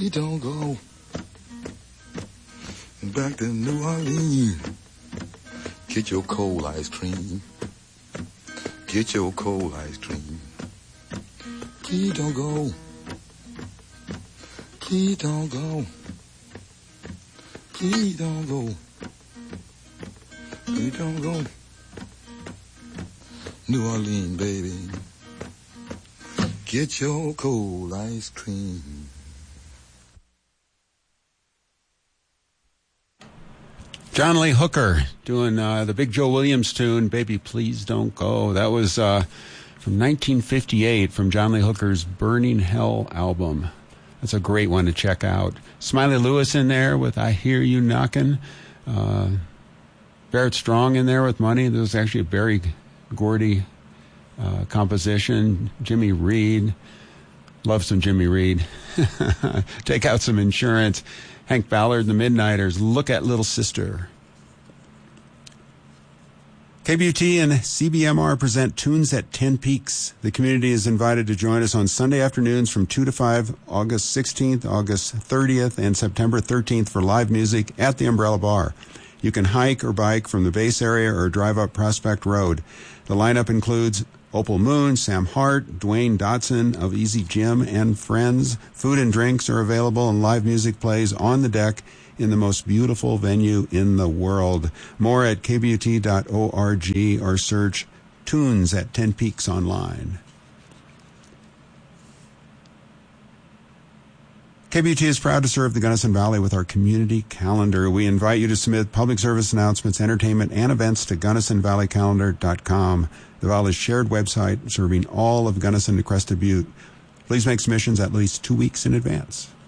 Please don't go back to New Orleans. Get your cold ice cream. Get your cold ice cream. Please don't go. Please don't go. Please don't go. Please don't go. New Orleans, baby. Get your cold ice cream. John Lee Hooker doing the Big Joe Williams tune, Baby Please Don't Go. That was from 1958 from John Lee Hooker's Burning Hell album. That's a great one to check out. Smiley Lewis in there with I Hear You Knockin'. Barrett Strong in there with Money. This was actually a Berry Gordy composition. Jimmy Reed. Love some Jimmy Reed. Take Out Some Insurance. Hank Ballard, The Midnighters, Look at Little Sister. KBUT and CBMR present Tunes at 10 Peaks. The community is invited to join us on Sunday afternoons from 2 to 5, August 16th, August 30th, and September 13th for live music at the Umbrella Bar. You can hike or bike from the base area or drive up Prospect Road. The lineup includes Opal Moon, Sam Hart, Dwayne Dotson of Easy Gym, and friends. Food and drinks are available and live music plays on the deck in the most beautiful venue in the world. More at kbut.org or search Tunes at 10 Peaks online. KBUT is proud to serve the Gunnison Valley with our community calendar. We invite you to submit public service announcements, entertainment, and events to GunnisonValleyCalendar.com. The Valley's shared website serving all of Gunnison to Crested Butte. Please make submissions at least 2 weeks in advance.